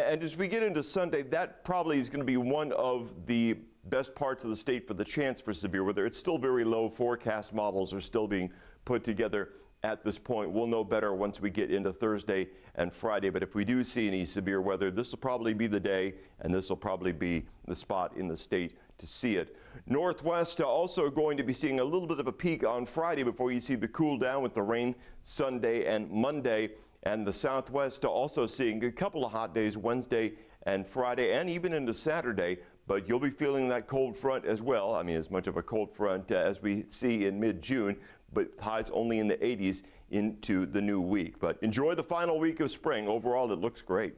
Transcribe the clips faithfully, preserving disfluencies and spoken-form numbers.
And as we get into Sunday, that probably is going to be one of the best parts of the state for the chance for severe weather. It's still very low. Forecast models are still being put together at this point. We'll know better once we get into Thursday and Friday. But if we do see any severe weather, this will probably be the day, and this will probably be the spot in the state to see it. Northwest also going to be seeing a little bit of a peak on Friday before you see the cool down with the rain Sunday and Monday. And the Southwest also seeing a couple of hot days Wednesday and Friday and even into Saturday. But you'll be feeling that cold front as well. I mean, as much of a cold front uh, as we see in mid-June, but highs only in the eighties into the new week. But enjoy the final week of spring. Overall, it looks great.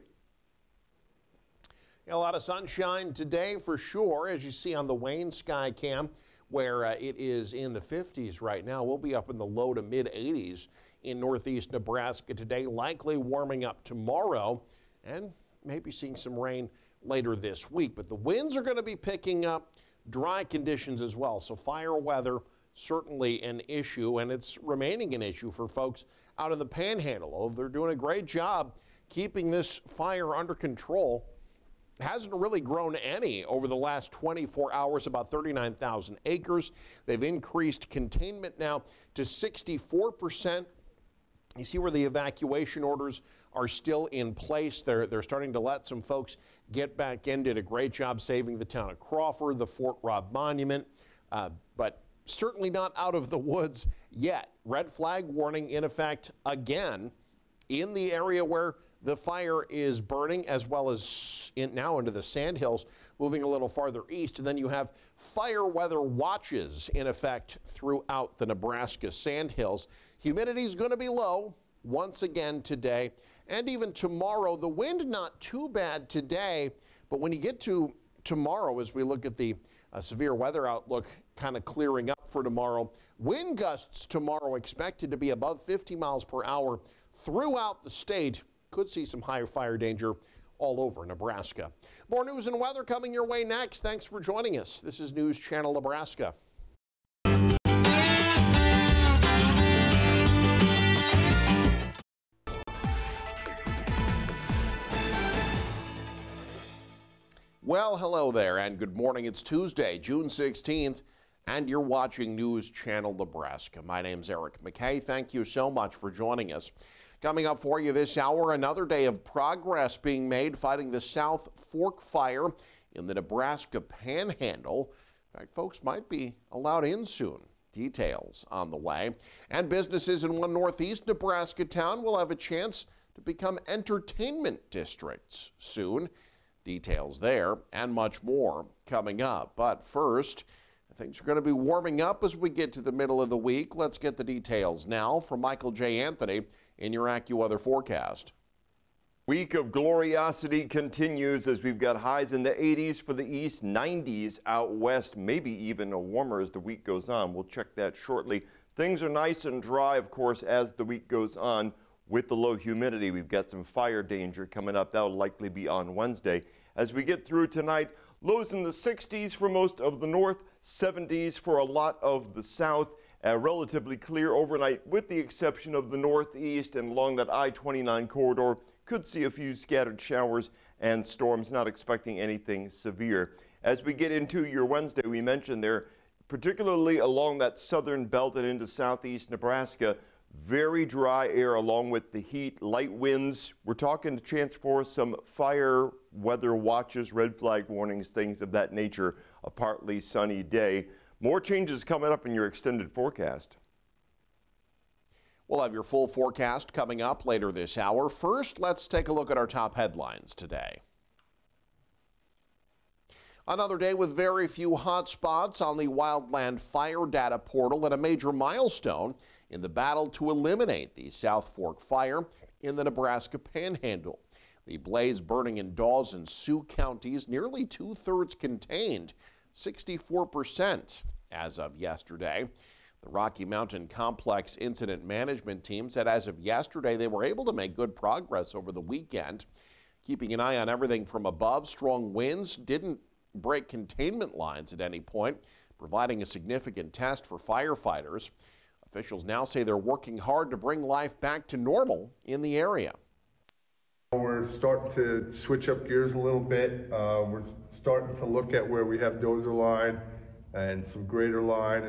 A lot of sunshine today for sure, as you see on the Wayne Sky Cam, where uh, it is in the fifties right now. We'll be up in the low to mid eighties in northeast Nebraska today, likely warming up tomorrow and maybe seeing some rain later this week. But the winds are going to be picking up, dry conditions as well. So fire weather certainly an issue, and it's remaining an issue for folks out in the Panhandle. Oh, they're doing a great job keeping this fire under control. Hasn't really grown any over the last twenty-four hours, about thirty-nine thousand acres. They've increased containment now to sixty-four percent. You see where the evacuation orders are still in place. They're, they're starting to let some folks get back in. Did a great job saving the town of Crawford, the Fort Robb Monument, uh, but certainly not out of the woods yet. Red flag warning in effect again in the area where the fire is burning, as well as in, now into the Sandhills, moving a little farther east. And then you have fire weather watches in effect throughout the Nebraska Sandhills. Humidity is going to be low once again today and even tomorrow. The wind not too bad today, but when you get to tomorrow, as we look at the uh, severe weather outlook kind of clearing up for tomorrow, wind gusts tomorrow expected to be above fifty miles per hour throughout the state. Could see some higher fire danger all over Nebraska. More news and weather coming your way next. Thanks for joining us. This is News Channel Nebraska. Well, hello there and good morning. It's Tuesday, June sixteenth, and you're watching News Channel Nebraska. My name's Eric McKay. Thank you so much for joining us. Coming up for you this hour, another day of progress being made fighting the South Fork fire in the Nebraska Panhandle. In fact, folks might be allowed in soon. Details on the way. And businesses in one northeast Nebraska town will have a chance to become entertainment districts soon. Details there and much more coming up. But first, things are going to be warming up as we get to the middle of the week. Let's get the details now from Michael J. Anthony in your AccuWeather forecast. Week of gloriosity continues as we've got highs in the eighties for the east, nineties out west, maybe even warmer as the week goes on. We'll check that shortly. Things are nice and dry, of course, as the week goes on with the low humidity. We've got some fire danger coming up. That'll likely be on Wednesday. As we get through tonight, lows in the sixties for most of the north, seventies for a lot of the south. Uh, relatively clear overnight with the exception of the northeast and along that I twenty-nine corridor. Could see a few scattered showers and storms, not expecting anything severe. As we get into your Wednesday, we mentioned there, particularly along that southern belt and into southeast Nebraska, very dry air along with the heat, light winds. We're talking a chance for some fire weather watches, red flag warnings, things of that nature, a partly sunny day. More changes coming up in your extended forecast. We'll have your full forecast coming up later this hour. First, let's take a look at our top headlines today. Another day with very few hot spots on the Wildland Fire Data Portal and a major milestone in the battle to eliminate the South Fork fire in the Nebraska Panhandle. The blaze burning in Dawes and Sioux counties, nearly two-thirds contained, sixty-four percent as of yesterday. The Rocky Mountain Complex Incident Management Team said as of yesterday they were able to make good progress over the weekend, keeping an eye on everything from above. Strong winds didn't break containment lines at any point, providing a significant test for firefighters. Officials now say they're working hard to bring life back to normal in the area. We're starting to switch up gears a little bit. Uh, we're starting to look at where we have dozer line and some grader line